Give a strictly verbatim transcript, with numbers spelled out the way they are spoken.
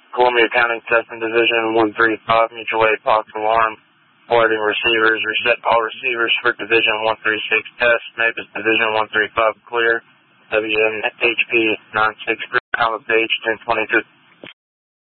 Columbia County Testing Division one three five, mutual aid box alarm. Alerting receivers, reset all receivers for Division one three six test. Memphis Division one three five clear. W N H P nine six three, Alpha Page ten twenty-two.